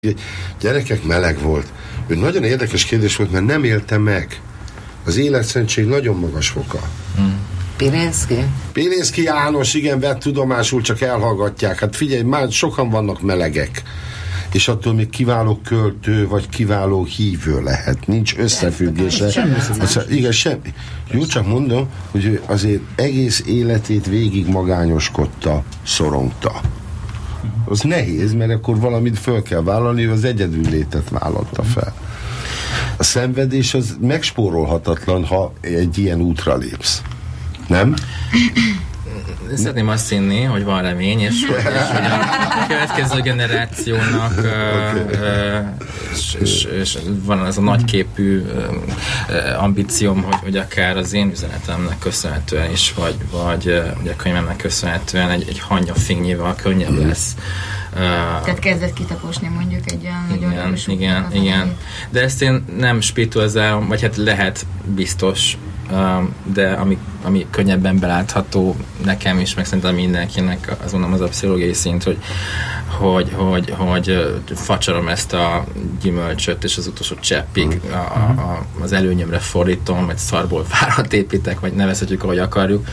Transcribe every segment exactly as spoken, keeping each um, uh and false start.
Gyerekek, meleg volt. Ő nagyon érdekes kérdés volt, mert nem élte meg. Az életszentség nagyon magas foka. Hmm. Pilinszky? Pilinszky János, igen, vett tudomásul, csak elhallgatják. Hát figyelj, már sokan vannak melegek. És attól még kiváló költő, vagy kiváló hívő lehet. Nincs összefüggése. Semmi. Az, igen, semmi. Jó, csak mondom, hogy ő azért egész életét végig magányoskodta, szorongta. Az nehéz, mert akkor valamit föl kell vállalni, ő az egyedül létet vállalta fel. A szenvedés az megspórolhatatlan, ha egy ilyen útra lépsz. Nem? Szeretném azt hinni, hogy van remény, és, és hogy a következő generációnak okay. uh, és, és, és van az a nagyképű uh, ambícióm, hogy, hogy akár az én üzenetemnek köszönhetően is, vagy, vagy uh, a könyvemnek köszönhetően egy, egy hanyafényével könnyebb lesz. Uh, Tehát kezdett kitaposni mondjuk egy olyan igen, nagyon igen, igen. De ezt én nem spiritualizálom, vagy hát lehet biztos, de ami, ami könnyebben belátható nekem is, meg szerintem mindenkinek, azt mondom, az a pszichológiai szint, hogy, hogy, hogy, hogy facsarom ezt a gyümölcsöt, és az utolsó cseppig a, a, az előnyömre fordítom, vagy szarból várat építek, vagy nevezhetjük, ahogy akarjuk.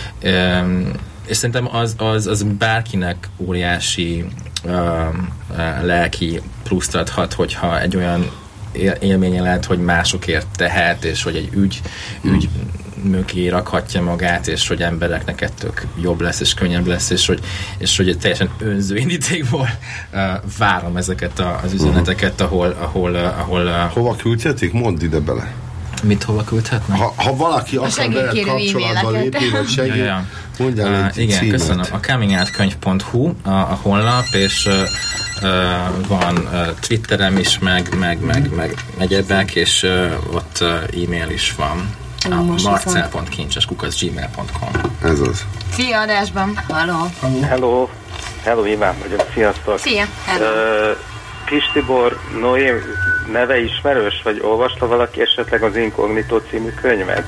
És szerintem az, az, az bárkinek óriási uh, uh, lelki pluszt adhat, hogyha egy olyan élménye lehet, hogy másokért tehet, és hogy egy ügy, ügy mögé rakhatja magát, és hogy embereknek ettől jobb lesz, és könnyebb lesz, és hogy, és hogy egy teljesen önző indítékból uh, várom ezeket a, az üzeneteket, ahol... ahol, ahol uh, Hova küldhetik? Mondd ide bele. Mit hova küldhetnek? Ha, ha valaki a akar veled kapcsolatba lépni, vagy segít, ja, ja. mondjál egy uh, igen, címet. Köszönöm. A comingoutkönyv pont hu a, a honlap, és uh, uh, van uh, Twitterem is, meg, meg, meg, meg egyebek, és uh, ott uh, e-mail is van. A marcel pont kincses kukac gmail pont com. Ez az. Szia, adásban! Hello! Hello! Hello, Iván vagyok, sziasztok! Szia! Hello! Uh, Kis Tibor Noé neve ismerős, vagy olvasta valaki esetleg az Inkognitó című könyvet?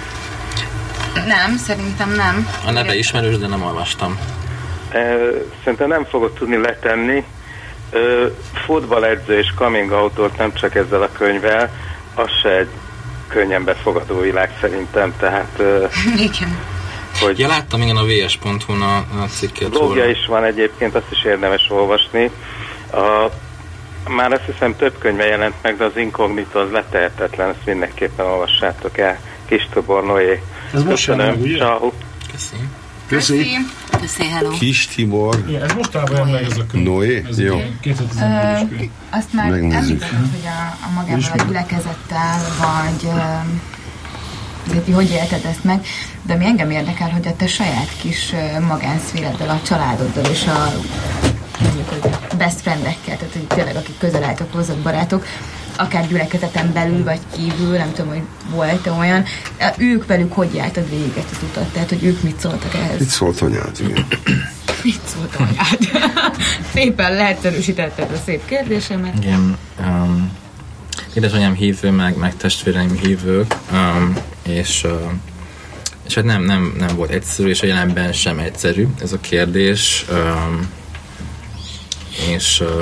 Nem, szerintem nem. A neve ismerős, de nem olvastam. Uh, szerintem nem fogod tudni letenni. Uh, futballedző és coming out-ot nem csak ezzel a könyvvel, az se egy könnyen befogadó világ szerintem, tehát... Uh, igen. Hogy ja, láttam igen a vé es pont hu-n a, a cikket. Blogja is van egyébként, azt is érdemes olvasni. A, már azt hiszem több könyve jelent meg, de az Inkognitó az letehetetlen, ezt mindenképpen olvassátok el. Kis Tibor Noé. Ez most jön meg, ugye? Ciao. Köszönöm. Köszi. Köszi, hello. Kis Tibor. Igen, ez mostában jön meg ez a könyv. Noé? Ez Jó. kétezer-tizennégyes könyv. Azt már említettem, hogy a, a magával a gyülekezettel, vagy azért, hogy élted ezt meg, de ami engem érdekel, hogy a te saját kis magánszféreddel, a családoddal és a mondjuk, hogy best friendekkel, tehát hogy tényleg akik közel álltok, hozott barátok, akár gyülekezeten belül, vagy kívül, nem tudom, hogy volt-e olyan, ők velük hogy jártad végig ezt az utat? Tehát, hogy ők mit szóltak ehhez? Mit szólt anyád? Igen. Mit szólt anyád? Szépen leegyszerűsítetted a szép kérdésemet. Igen. Um, édesanyám hívő, meg, meg testvéreim hívők, um, és, uh, és hát nem, nem, nem volt egyszerű, és a jelenben sem egyszerű ez a kérdés. Um, és uh,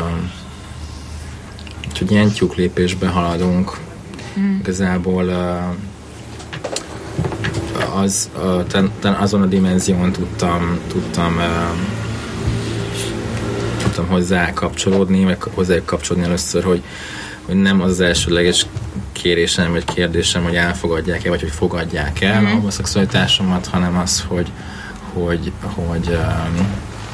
úgyhogy ilyen tyúklépésbe haladunk. Mm. Igazából uh, az, uh, ten, ten azon a dimenzión tudtam, tudtam, uh, tudtam hozzá kapcsolódni, meg hozzá kapcsolódni először, hogy, hogy nem az az elsőleges kérésem, vagy kérdésem, hogy elfogadják-e, vagy hogy fogadják el mm. a homoszexualitásomat, hanem az, hogy, hogy, hogy um,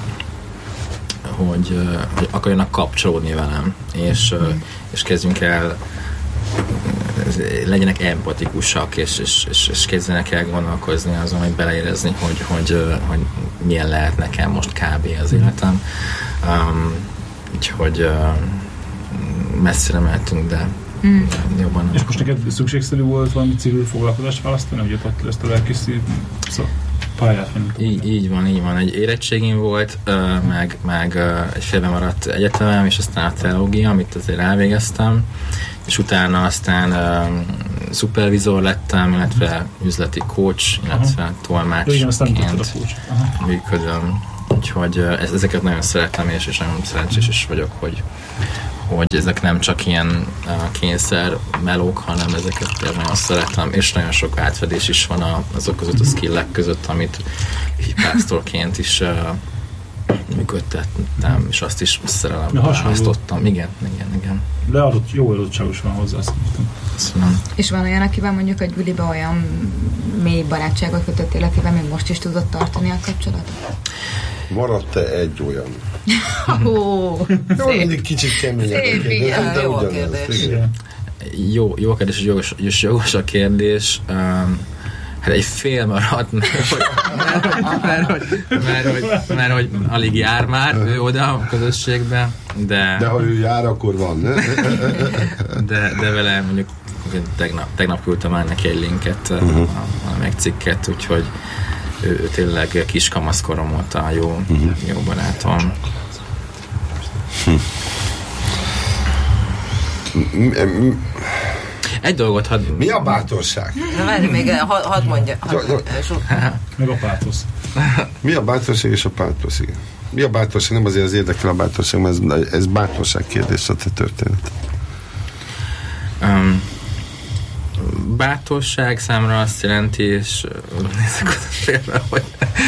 Hogy, hogy akarjanak kapcsolódni velem, és, mm. és kezdjünk el, legyenek empatikusak, és, és, és, és kezdjenek el gondolkozni azon, hogy beleérezni, hogy, hogy, hogy milyen lehet nekem most kb. Az életem. Um, úgyhogy uh, messzire mehetünk, de mm. jobban nem. És most neked szükségszerű volt valami civil foglalkozást választani, hogy ott ezt a lelkészi pályát? Így, így van, így van. Egy érettségim volt, uh, meg, meg uh, egy félbe maradt egyetemem, és aztán a teológia, amit azért elvégeztem, és utána aztán uh, szupervizor lettem, illetve üzleti coach, illetve aha. tolmácsként működöm. Úgyhogy uh, ezeket nagyon szeretem, és, és nagyon szerencsés is vagyok, hogy, hogy ezek nem csak ilyen uh, kényszer melók, hanem ezeket tényleg nagyon szeretem, és nagyon sok átfedés is van a, azok között a skillek között, amit hipásztorként is uh, működtettem, és azt is szerelembe választottam. Igen, igen, igen. De adott, jó adottságos van hozzá, azt mondtam. Köszönöm. És van olyan, akivel mondjuk egy buliba olyan mély barátságot kötöttél, akivel még most is tudod tartani a kapcsolatot? Maradt-e egy olyan? Ó, Jó, mindig kicsit keményebb Szép, kérdés, igen, de jó a ugyanaz. kérdés. Igen. Jó, jó a kérdés, és jogos, és jogos a kérdés. Um, hát egy fél maradt, mert hogy, mert, hogy, mert, hogy, mert hogy alig jár már ő oda a közösségbe, de, De ha ő jár, akkor van, ne? de, de vele mondjuk tegnap, tegnap küldtem már neki egy linket, uh-huh. valamelyik cikket, úgyhogy ő, ő tényleg kiskamaszkorom óta jó, uh-huh. jó barátom. Hm. Egy dolgot hadd... Mi a bátorság? Na várj, még hadd had mondja. Had, Meg a pátosz. Mi a bátorság és a pátosz, igen. Mi a bátorság? Nem azért az érdekel a bátorság, mert ez, ez bátorság kérdés a te történet. Um, bátorság számra azt jelenti, és nézzük oda félre, hogy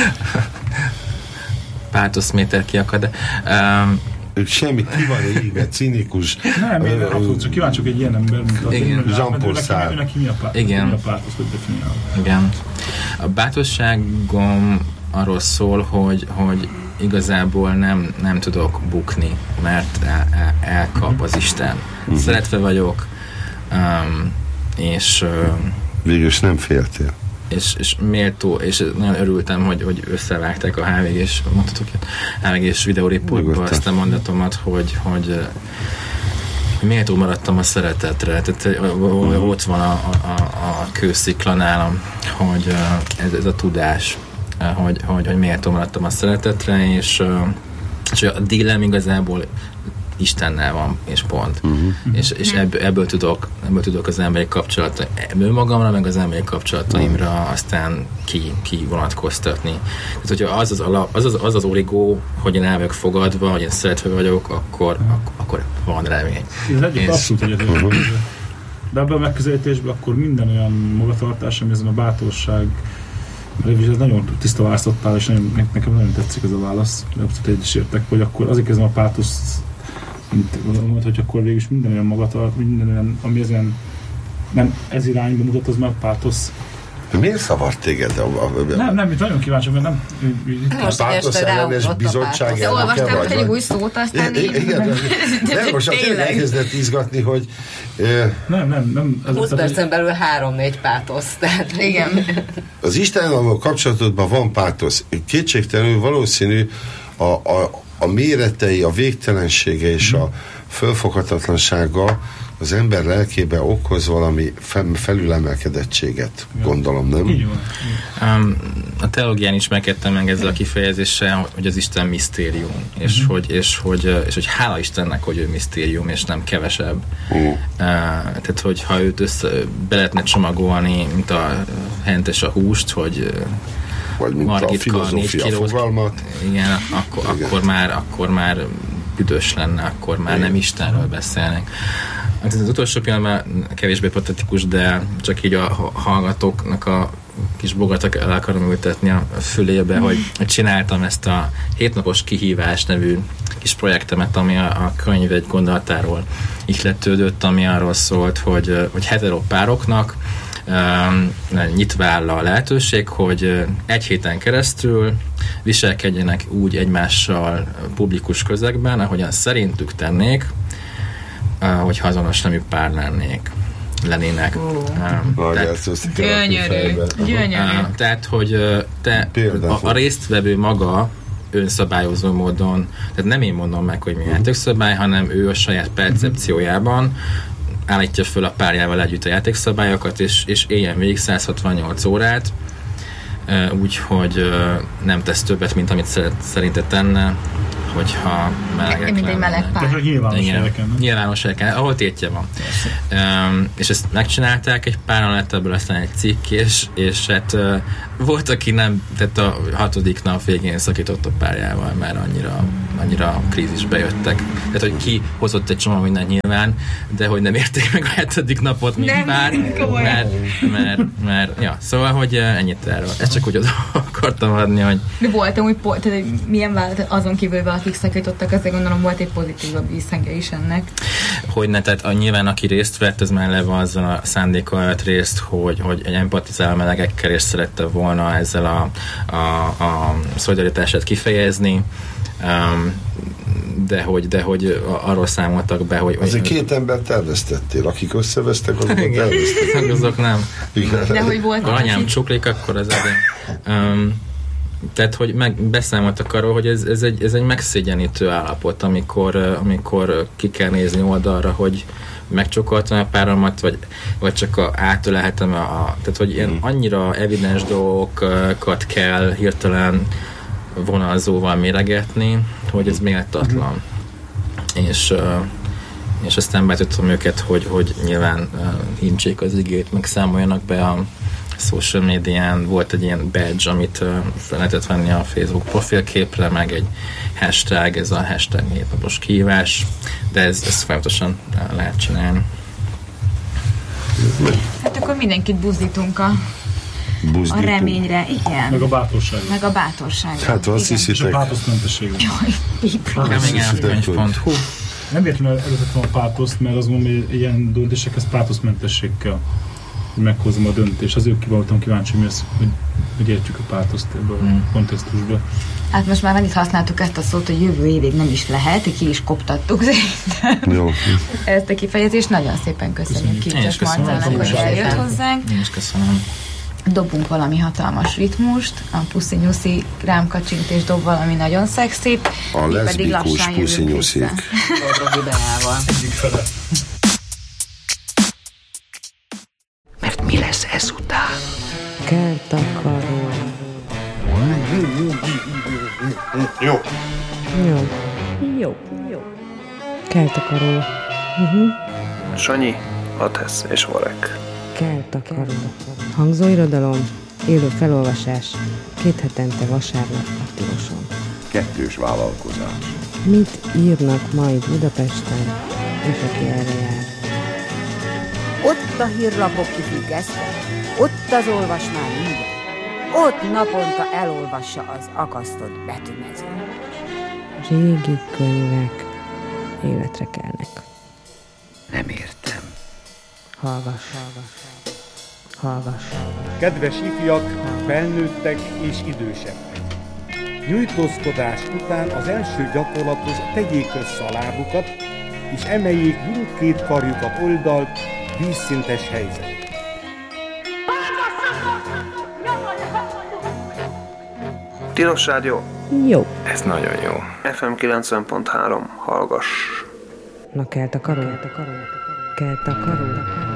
pátoszméter kiakad, de um, Ők semmi, ki van égve, cinikus. Nem, én abszolút csak kíváncsiak egy ilyen ember, mint az én, Jean-Paul Sartre. Neki mi a pátosz? Igen. Mi a pátosz, hogy definiálod? Igen. A bátorságom arról szól, hogy, hogy igazából nem, nem tudok bukni, mert el, el, elkap az Isten. Uh-huh. Szeretve vagyok, um, és um, végülis nem féltél. És, és méltó, és nagyon örültem, hogy, hogy összevágták a há vé gés, mondhatok há vé gés videóriportba azt a mondatomat, hogy, hogy méltó maradtam a szeretetre. Tehát uh-huh. ott van a, a, a kőszikla nálam, hogy ez, ez a tudás, hogy, hogy, hogy méltó maradtam a szeretetre, és, és a dílem igazából Istennel van, és pont. Uh-huh. És, és ebből, ebből, tudok, ebből tudok az emberi kapcsolatai, ebből magamra, meg az emberi kapcsolataimra uh-huh. aztán ki, ki vonatkoztatni. Tehát, hogyha az az, alap, az, az, az, az origó, hogy én el vagyok fogadva, hogy én szeretve vagyok, akkor, uh-huh. ak- akkor van remény. Ez egyik abszolút egyetlen. De ebben a megközelítésben akkor minden olyan magatartás, ami ezen a bátorság, és ez nagyon tiszta választottál, és nagyon, nekem nagyon tetszik ez a válasz, abszolút egyet is értek, hogy akkor azért kezdem a pátosz, mondod, hogy akkor végül is minden olyan magatartás, minden olyan, ami ezen nem ez irányba mutat, az már pátosz. Miért zavart téged? A, a, a, nem, nem, itt nagyon kíváncsi, mert nem... Most pátosz ellenes bizottság de olvastam most egy új szót, aztán így... Igen, de most azt elkezdett izgatni, hogy... Nem, nem, nem... húsz percen belül három-négy pátosz, tehát igen. Az Istennel kapcsolatodban van pátosz. Kétségtelenül valószínű a, a, a méretei, a végtelensége és a fölfoghatatlansága az ember lelkébe okoz valami felülemelkedettséget, gondolom, nem? Így van. Um, a teológián ismerkedtem meg ezzel a kifejezéssel, hogy az Isten misztérium, uh-huh. és, hogy, és, hogy, és hogy hála Istennek, hogy ő misztérium, és nem kevesebb. Uh. Uh, tehát, hogy ha őt össze, be lehetne csomagolni, mint a hentes a húst, hogy vagy mint Margitka, a filozófia fogalmat. Igen, akkor, igen. Akkor, már, akkor már büdös lenne, akkor már igen. nem Istenről beszélnek. Az utolsó pillanatban kevésbé patetikus, de csak így a hallgatóknak a kis bogatak el akarom ültetni a fülébe, hogy csináltam ezt a hétnapos kihívás nevű kis projektemet, ami a, a könyv egy gondolatáról ihletődött, ami arról szólt, hogy, hogy heteropároknak um, nyitva áll a lehetőség, hogy egy héten keresztül viselkedjenek úgy egymással publikus közegben, ahogyan szerintük tennék, hogyha azonos nemű pár lennék, lennének. Oh. Um, tehát, gyönyörű, gyönyörű. Uh, tehát, hogy te a, a résztvevő maga önszabályozó módon, tehát nem én mondom meg, hogy mi játékszabály, hanem ő a saját percepciójában állítja föl a párjával együtt a játékszabályokat, és, és éljen végig száz hatvannyolc órát, uh, úgyhogy uh, nem tesz többet, mint amit szerinted tenne, hogyha melegek Mint egy meleg pár. Tehát nyilvános Igen, helyeken, nem? nyilvános helyeken, ahol tétje van. Um, és ezt megcsinálták, egy páran lett ebből aztán egy cikk, és, és hát uh, volt, aki nem, tehát a hatodik nap végén szakított a párjával, mert annyira, annyira krízisbe jöttek. Tehát, hogy ki hozott egy csomó mindent nyilván, de hogy nem érték meg a hetedik napot, mint Nem, pár, mert, mert, mert, ja, szóval, hogy uh, ennyit erről. Ezt csak úgy oda akartam adni, hogy De voltam úgy, po- tehát hogy milyen vált, azon kívül valakik szakítottak, azért gondolom volt egy pozitívabb vízhangja is ennek. hogy ne, tehát a, nyilván aki részt vett, ez már eleve azzal a szándékkal vett részt, hogy, hogy egy empatizál a melegekkel, és szerette volna ezzel a, a, a szolidaritását kifejezni, um, de hogy, de hogy arról számoltak be, hogy... Azért két embert elvesztettél, akik összevesztek, azokat elvesztettek. Azok nem. De hogy volt Ha anyám akik- csuklik, akkor ez egy... Um, tehát, hogy meg beszámoltak arról, hogy ez, ez, egy, ez egy megszégyenítő állapot, amikor, amikor ki kell nézni oldalra, hogy megcsokoltam a páramat, vagy, vagy csak a, átölelhetem a... Tehát, hogy ilyen annyira evidens dolgokat kell hirtelen vonalzóval méregetni, hogy ez méltatlan. És, és aztán beállítottam őket, hogy, hogy nyilván hintsék az igét, meg számoljanak be a social médián. Volt egy ilyen badge, amit fel lehetett venni a Facebook profilképre, meg egy hashtag, ez a hashtag hétnapos kihívás, de ez, ez folyamatosan lehet csinálni. Hát akkor mindenkit buzdítunk a, a Buzdítunk. reményre. Igen. Meg a bátorság. Meg a bátorságra. Hát azt Igen. És a hiszitek, pátoszmentességre. Jaj, Bibra. Kemény elkönyv pont hu. Nem véletlenül előzettem a pátoszt, mert azt mondom, hogy ilyen döntésekhez pátoszmentesség kell, hogy meghozom a döntést. Azért voltam kíváncsi, hogy, ez, hogy, hogy értjük a pátoszt ebben a Mm. kontextusban. Hát most már annyit használtuk ezt a szót, hogy jövő évig nem is lehet, ki is koptattuk jó. ezt a kifejezést. Nagyon szépen köszönjük Én is Kicses köszönöm. Marcelnek, hogy Köszönöm. eljött hozzánk. Én is köszönöm. Dobunk valami hatalmas ritmust, a puszi-nyuszi rám kacsint és dob valami nagyon szexit. A mi pedig leszbikus lassan jövünk puszi-nyuszik. vissza. Bodrogi Beával. Egyik fele. Mert mi lesz ezután? Kell takaró. Jó. Jó. Jó. Jó. Kell takaró. Uh-huh. Sanyi, Atesz és Varek. Kell takaró. Hangzóirodalom, élő felolvasás, két hetente vasárnap a Tiloson. Kettős vállalkozás. Mit írnak majd Budapesten, és aki erre jár? Ott a hírlapok kifüggesztve, ott az olvasmány minden. Ott naponta elolvassa az akasztott betűmező. Régi könyvek életre kelnek. Nem értem. Hallgass, hallgass, hallgass. Kedves ifjak, felnőttek és idősebbek! Nyújtózkodás után az első gyakorlathoz tegyék össze a lábukat, és emeljék mindkét karjukat oldalt, vízszintes helyzet. Tilos Rádió, Jó. ez nagyon jó. ef em kilencven pont három, hallgass! Na kell takaró? Kell takaró?